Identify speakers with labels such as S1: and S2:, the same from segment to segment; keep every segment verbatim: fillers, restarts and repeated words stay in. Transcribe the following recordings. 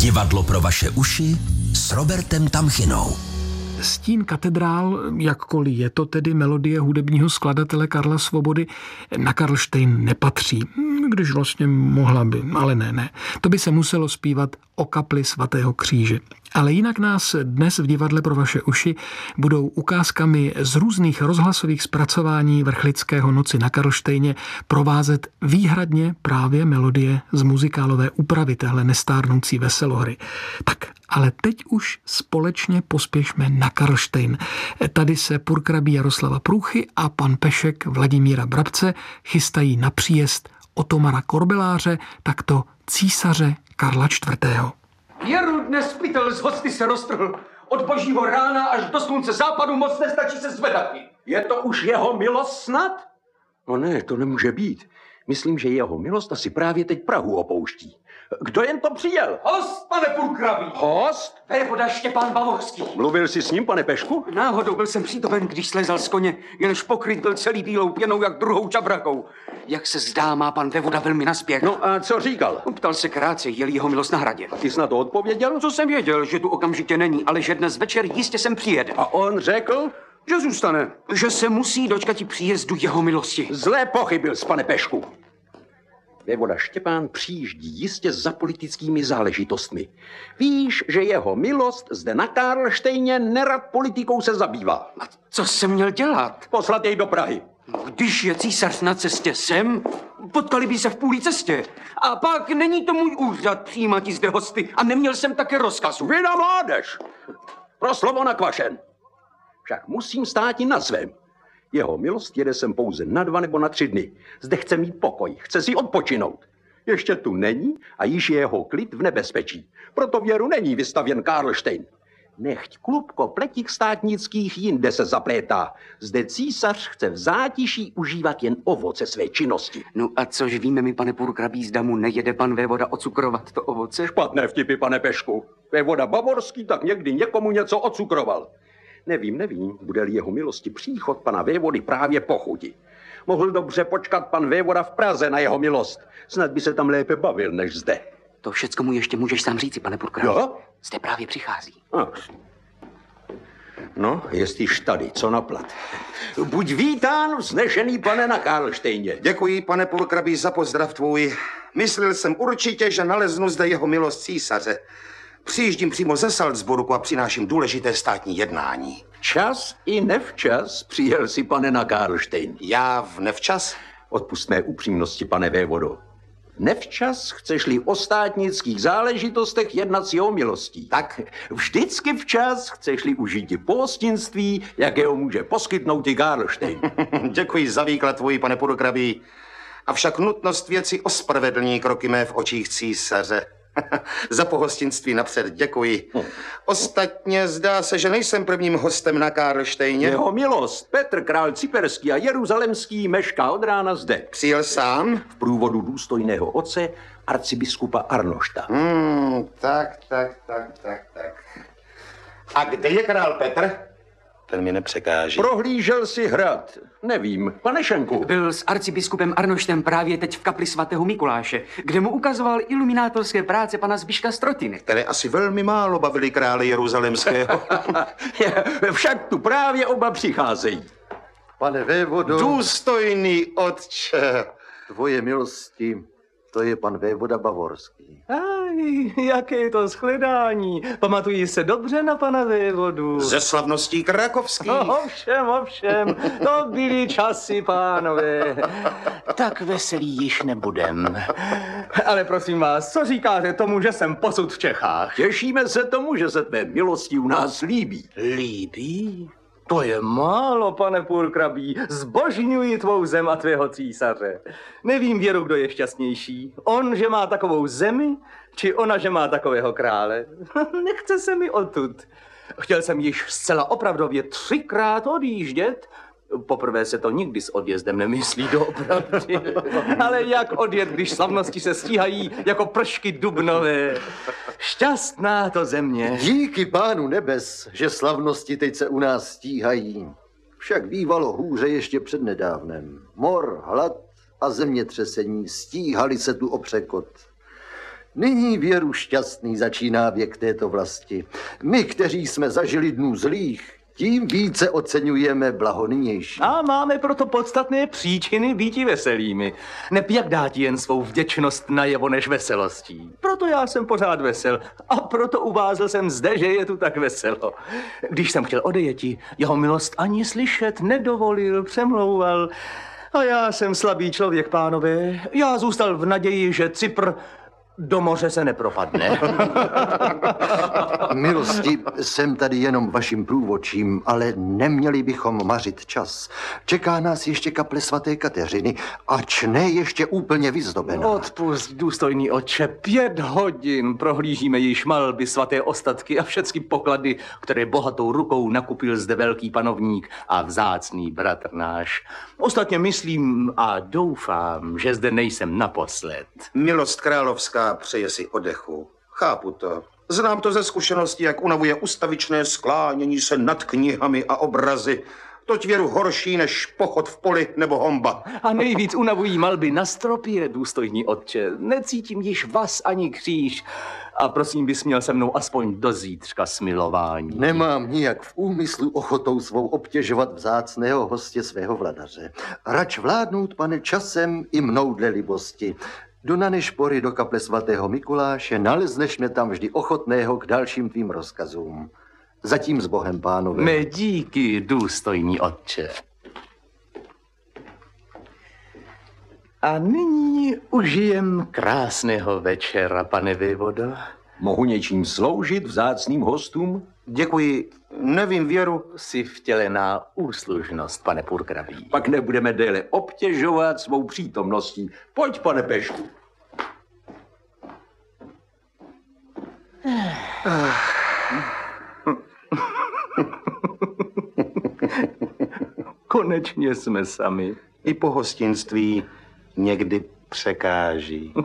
S1: Divadlo pro vaše uši s Robertem Tamchinou.
S2: Stín katedrál, jakkoliv je to tedy melodie hudebního skladatele Karla Svobody, na Karlštejn nepatří. Když vlastně mohla by, ale ne, ne. To by se muselo zpívat o kapli svatého kříže. Ale jinak nás dnes v Divadle pro vaše uši budou ukázkami z různých rozhlasových zpracování Vrchlického Noci na Karlštejně provázet výhradně právě melodie z muzikálové úpravy téhle nestárnoucí veselohry. Tak, ale teď už společně pospěšme na Karlštejn. Tady se purkrabí Jaroslava Průchy a pan Pešek Vladimíra Brabce chystají na příjezd Otomara Korbeláře, takto císaře Karla čtvrtého.
S3: Věru dnes pytel z hosty se roztrhl. Od božího rána až do slunce západu moc nestačí se zvedat.
S4: Je to už jeho milost snad? No ne, to nemůže být. Myslím, že jeho milost asi právě teď Prahu opouští. Kdo jen to přijel?
S3: Host, pane purkrabí.
S4: Host?
S3: Vévoda Štěpán Bavorský.
S4: Mluvil jsi s ním, pane Pešku?
S3: Náhodou byl jsem přítomen, když slezal z koně, jenž pokryt byl celý bílou pěnou, jak druhou čabrakou. Jak se zdá, má pan vévoda velmi naspěch.
S4: No a co říkal?
S3: Ptal se krátce, jel jeho milost na hradě.
S4: Ty jsi na to odpověděl?
S3: Co jsem věděl, že tu okamžitě není, ale že dnes večer jistě sem přijede.
S4: A on řekl?
S3: Že zůstane. Že se musí dočkat i příjezdu jeho milosti.
S4: Zlé pochybil jsi, pane Pešku. Vévoda Štěpán přijíždí jistě za politickými záležitostmi. Víš, že jeho milost zde na Karlštejně nerad politikou se zabývá.
S3: A co jsem měl dělat?
S4: Poslat jej do Prahy.
S3: Když je císař na cestě sem, potkali by se v půli cestě. A pak není to můj úřad přijímat zde hosty a neměl jsem také rozkazu.
S4: Vida mládež! Pro slovo nakvašen. Však musím stát i na svém. Jeho milost jede sem pouze na dva nebo na tři dny. Zde chce mít pokoj, chce si odpočinout. Ještě tu není a již je jeho klid v nebezpečí. Proto věru není vystavěn Karlštejn. Nechť klubko pletích státnických jinde se zaplétá. Zde císař chce v zátiší užívat jen ovoce své činnosti.
S3: No a což víme mi, pane purkrabí, zda mu nejede pan vévoda ocukrovat to ovoce?
S4: Špatné vtipy, pane Pešku. Vévoda Bavorský tak někdy někomu něco ocukroval. Nevím, nevím, bude-li jeho milosti příchod pana vévody právě po chuti. Mohl dobře počkat pan vévoda v Praze na jeho milost. Snad by se tam lépe bavil, než zde.
S3: To všecko mu ještě můžeš sám říci, pane purkrabí.
S4: Jo?
S3: Zde právě přichází.
S4: A. No, jestliž tady, co na plat. Buď vítán, vznešený pane na Karlštejně.
S5: Děkuji, pane purkrabí, za pozdrav tvůj. Myslel jsem určitě, že naleznu zde jeho milost císaře. Přijíždím přímo ze Salzburgu a přináším důležité státní jednání.
S4: Čas i nevčas přijel si, pane, na Karlštejn.
S5: Já v nevčas?
S4: Odpust mé upřímnosti, pane vévodo. Nevčas chceš-li o státnických záležitostech jednat s jeho milostí. Tak vždycky včas chceš-li užít pohostinství, jakého může poskytnout i Karlštejn.
S5: Děkuji za výklad tvůj, pane purkrabí. Avšak nutnost věci ospravedlní kroky mé v očích císaře. Za pohostinství napřed děkuji. Hm. Ostatně zdá se, že nejsem prvním hostem na Karlštejně.
S4: Jeho milost, Petr král Cyperský a Jeruzalemský, mešká od rána zde.
S5: Přijel sám?
S4: V průvodu důstojného otce, arcibiskupa Arnošta.
S5: Hmm, tak, tak, tak, tak, tak. A kde je král Petr? Ten mi nepřekáží.
S4: Prohlížel si hrad. Nevím, pane Šenku.
S3: Byl s arcibiskupem Arnoštem právě teď v kapli svatého Mikuláše, kde mu ukazoval iluminátorské práce pana Zbiška Strotiny.
S5: Které asi velmi málo bavili krále Jeruzalemského.
S4: Však tu právě oba přicházejí.
S6: Pane vévodo.
S5: Důstojný otče.
S6: Tvoje milosti, to je pan vévoda Bavorský.
S7: Aj, jaké je to shledání. Pamatují se dobře na pana vévodu.
S5: Ze slavností krakovských.
S7: No, ovšem, ovšem, to byly časy, pánové.
S6: Tak veselý již nebudem.
S7: Ale prosím vás, co říkáte tomu, že jsem posud v Čechách?
S4: Těšíme se tomu, že se tvé milosti u nás líbí.
S7: Líbí? To je málo, pane purkrabí. Zbožňuji tvou zem a tvého císaře. Nevím, věru, kdo je šťastnější. On, že má takovou zemi, či ona, že má takového krále. Nechce se mi odtud. Chtěl jsem již zcela opravdově třikrát odjíždět. Poprvé se to nikdy s odjezdem nemyslí doopravdy. Ale jak odjet, když slavnosti se stíhají jako pršky dubnové. Šťastná to země.
S6: Díky pánu nebes, že slavnosti teď se u nás stíhají. Však bývalo hůře ještě přednedávnem. Mor, hlad a zemětřesení stíhali se tu o překot. Nyní věru šťastný začíná věk této vlasti. My, kteří jsme zažili dnů zlých, tím více oceňujeme blaho nynější.
S7: A máme proto podstatné příčiny býti veselými. Neb jak dát jen svou vděčnost najevo než veselostí. Proto já jsem pořád vesel a proto uvázl jsem zde, že je tu tak veselo. Když jsem chtěl odejeti, jeho milost ani slyšet nedovolil, přemlouval. A já jsem slabý člověk, pánové. Já zůstal v naději, že Cypr do moře se nepropadne.
S6: Milosti, jsem tady jenom vaším průvodčím, ale neměli bychom mařit čas. Čeká nás ještě kaple svaté Kateřiny, ač ne ještě úplně vyzdobená.
S7: Odpust, důstojný otče, pět hodin prohlížíme již malby, svaté ostatky a všechny poklady, které bohatou rukou nakupil zde velký panovník a vzácný bratr náš. Ostatně myslím a doufám, že zde nejsem naposled.
S5: Milost královská přeje si oddechu. Chápu to. Znám to ze zkušenosti, jak unavuje ustavičné sklánění se nad knihami a obrazy. Toť věru horší než pochod v poli nebo homba.
S7: A nejvíc unavují malby na stropě, důstojný otče. Necítím již vás ani kříž. A prosím, bys měl se mnou aspoň do zítřka smilování.
S6: Nemám nijak v úmyslu ochotou svou obtěžovat vzácného hostě svého vladaře. Rač vládnout, pane, časem i mnou dle libosti. Do na nešpory do kaple svatého Mikuláše, nalezneš mě tam vždy ochotného k dalším tvým rozkazům. Zatím s Bohem, pánové.
S7: Mé díky, důstojný otče. A nyní užijem krásného večera, pane vévodo.
S4: Mohu něčím sloužit vzácným hostům?
S5: Děkuji. Nevím, věru.
S7: Si vtělená úslužnost, pane purkrabí.
S4: Pak nebudeme déle obtěžovat svou přítomností. Pojď, pane Pešku.
S7: Konečně jsme sami.
S5: I pohostinství někdy překáží.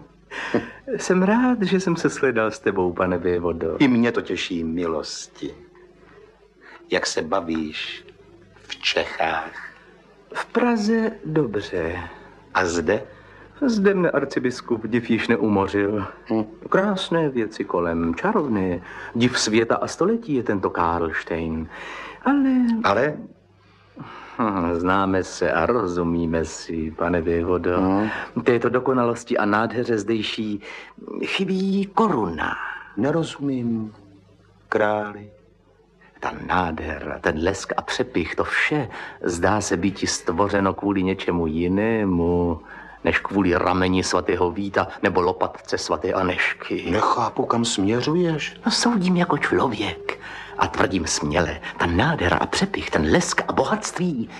S7: Jsem rád, že jsem se shledal s tebou, pane vévodo.
S5: I mě to těší, milosti. Jak se bavíš v Čechách?
S7: V Praze dobře.
S5: A zde?
S7: Zde mne arcibiskup div již neumořil.
S5: Hm.
S7: Krásné věci kolem, čarovné. Div světa a století je tento Karlštejn. Ale...
S5: Ale?
S7: Hm, známe se a rozumíme si, pane vévodo.
S5: Hm.
S7: Této dokonalosti a nádheře zdejší chybí koruna.
S5: Nerozumím, králi.
S7: Ta nádhera, ten lesk a přepich, to vše zdá se být stvořeno kvůli něčemu jinému, než kvůli rameni svatého Víta nebo lopatce svaté Anešky.
S5: Nechápu, kam směřuješ.
S7: No, soudím jako člověk a tvrdím směle, ta nádhera a přepich, ten lesk a bohatství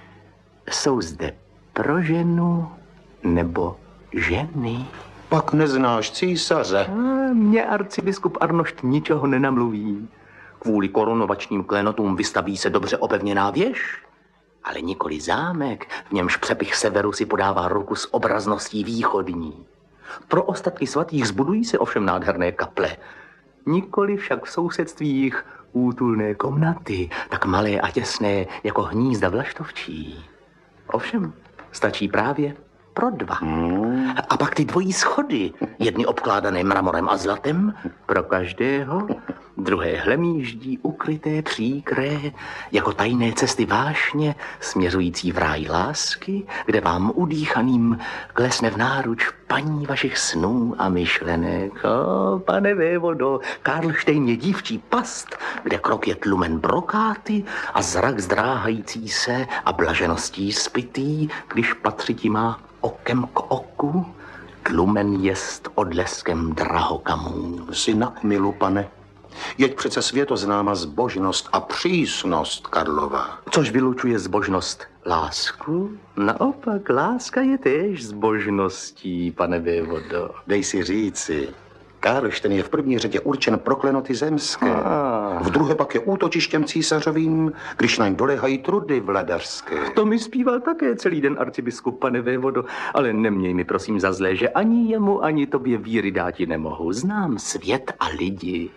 S7: jsou zde pro ženu nebo ženy.
S5: Pak neznáš císaře.
S7: A mě arcibiskup Arnošt ničeho nenamluví. Kvůli korunovačním klenotům vystaví se dobře opevněná věž, ale nikoli zámek, v němž přepich severu si podává ruku s obrazností východní. Pro ostatky svatých zbudují se ovšem nádherné kaple, nikoli však v sousedstvích útulné komnaty, tak malé a těsné jako hnízda vlaštovčí. Ovšem, stačí právě pro dva.
S5: Hmm.
S7: A pak ty dvojí schody, jedny obkládané mramorem a zlatem, pro každého, druhé hlemíždí, ukryté, příkré, jako tajné cesty vášně, směřující v ráj lásky, kde vám udýchaným klesne v náruč paní vašich snů a myšlenek. O, pane vévodo, Karlštejn je dívčí past, kde krok je tlumen brokáty a zrak zdráhající se a blažeností spitý, když patřití má okem k oku, tlumen jest odleskem drahokamů.
S5: Jsi na milu, pane. Jeď přece světoznáma zbožnost a přísnost Karlova.
S7: Což vylučuje zbožnost lásku? Naopak, láska je též zbožností, pane vévodo.
S5: Dej si říci, Karlštejn je v první řadě určen pro klenoty zemské.
S7: Ah.
S5: V druhé pak je útočištěm císařovým, když na ň doléhají trudy vladařské.
S7: To mi zpíval také celý den arcibiskup, pane vévodo, ale neměj mi prosím za zlé, že ani jemu, ani tobě víry dáti nemohu. Znám svět a lidi.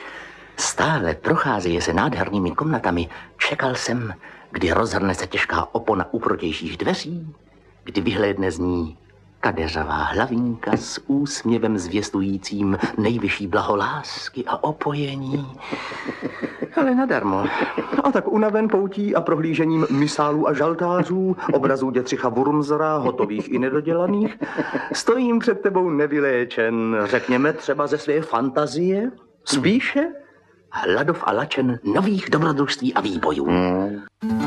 S7: Stále procházeje se nádhernými komnatami. Čekal jsem, kdy rozhrne se těžká opona u protějších dveří, kdy vyhlédne z ní
S8: kadeřavá hlavinka s úsměvem zvěstujícím nejvyšší blaho lásky a opojení. Ale nadarmo.
S7: A tak unaven poutí a prohlížením misálů a žaltářů, obrazů Dětřicha Wurmsora, hotových i nedodělaných, stojím před tebou nevyléčen, řekněme třeba ze své fantazie, spíše
S8: Hladov a lačen nových dobrodružství a výbojů.